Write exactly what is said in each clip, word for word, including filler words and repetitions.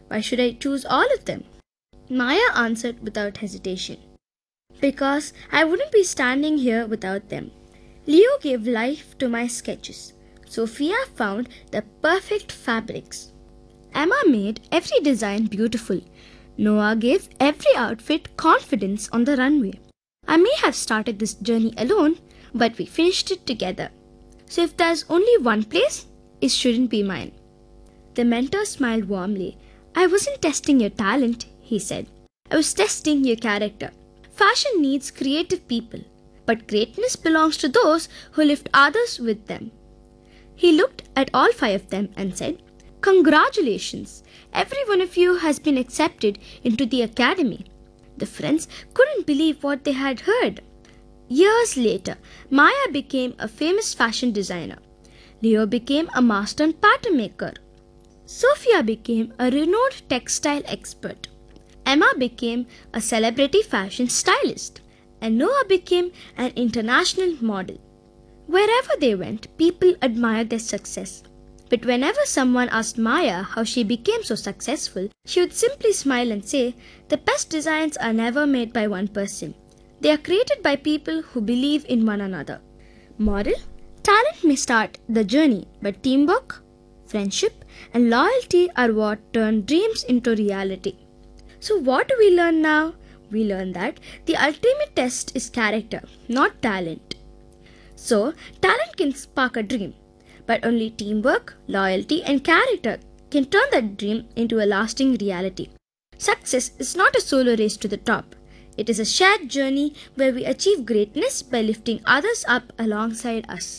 Why should I choose all of them? Maya answered without hesitation. Because I wouldn't be standing here without them. Leo gave life to my sketches. Sophia found the perfect fabrics. Emma made every design beautiful. Noah gave every outfit confidence on the runway. I may have started this journey alone, but we finished it together. So if there's only one place, it shouldn't be mine. The mentor smiled warmly. I wasn't testing your talent, he said. I was testing your character. Fashion needs creative people, but greatness belongs to those who lift others with them. He looked at all five of them and said, Congratulations! Every one of you has been accepted into the academy. The friends couldn't believe what they had heard. Years later, Maya became a famous fashion designer. Leo became a master pattern maker. Sophia became a renowned textile expert. Emma became a celebrity fashion stylist. And Noah became an international model. Wherever they went, people admired their success. But whenever someone asked Maya how she became so successful, she would simply smile and say, the best designs are never made by one person. They are created by people who believe in one another. Moral: talent may start the journey, but teamwork, friendship, and loyalty are what turn dreams into reality. So what do we learn now? We learn that the ultimate test is character, not talent. So, talent can spark a dream, but only teamwork, loyalty, and character can turn that dream into a lasting reality. Success is not a solo race to the top. It is a shared journey where we achieve greatness by lifting others up alongside us.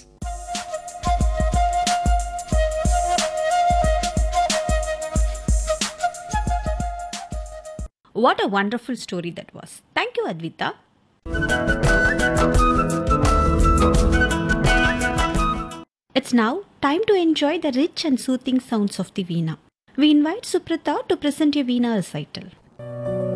What a wonderful story that was. Thank you, Advita. It's now time to enjoy the rich and soothing sounds of the veena. We invite Suprata to present a veena recital.